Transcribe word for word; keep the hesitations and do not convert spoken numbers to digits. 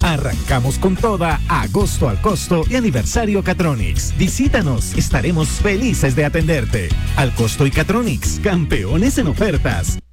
Arrancamos con toda agosto al costo y aniversario Catronics. Visítanos, estaremos felices de atenderte. Al costo y Catronics, campeones en ofertas.